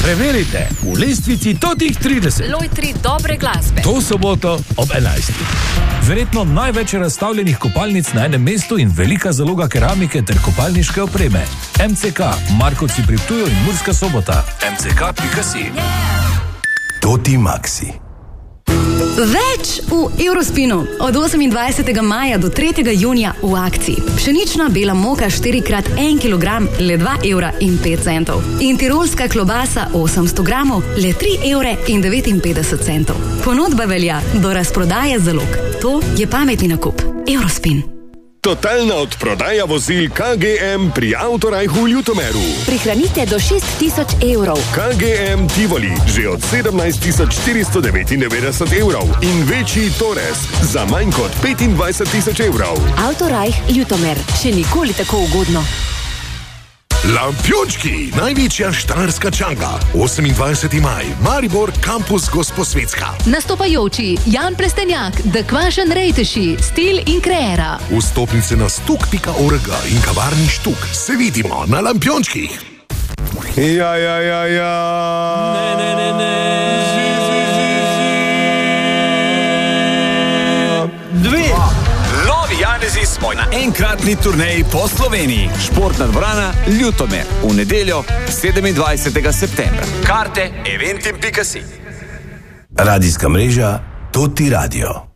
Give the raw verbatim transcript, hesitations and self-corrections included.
Preverite v lestvici Totih trideset. Lojtri dobre glasbe. To soboto ob enajstih. Verjetno največ razstavljenih kopalnic na enem mestu in velika zaloga keramike ter kopalniške opreme. M C K, Markovci pri Ptuju in Murska Sobota. M C K pika si. Toti Maxi. Več v Eurospinu. Od osemindvajsetega maja do tretjega junija v akciji. Pšenična bela moka štiri krat en kilogram, le dva evra in pet centov. In tirolska klobasa osemsto gramov, le tri evre in devetinpetdeset centov. Ponudba velja do razprodaje zalog. To je pametni nakup. Eurospin. Totalna odprodaja vozil K G M pri Autorajhu v Ljutomeru. Prihranite do šest tisoč evrov. K G M Tivoli že od sedemnajst tisoč štiristo devetindevetdeset evrov in večji Torres za manj kot petindvajset tisoč evrov. Autorajh Ljutomer. Še nikoli tako ugodno. Lampiončki, največja štajerska čanga. osemindvajseti maj, Maribor, kampus Gosposvetska. Nastopajoči Jan Plestenjak, The Kvašen Rejteši, Stil in Kreera. Vstopnice na stuk pika org in kavarni Štuk. Se vidimo na Lampiončkih. Ja, ja, ja, ja. Ne, ne, ne, ne. Zi, zi, zi, zi. Dve. Novi Janezi smo na enkratni turneji po Sloveniji. Športna dvorana Ljutomer v nedeljo sedemindvajsetega septembra. Karte eventim pika si. Radijska mreža Toti Radio.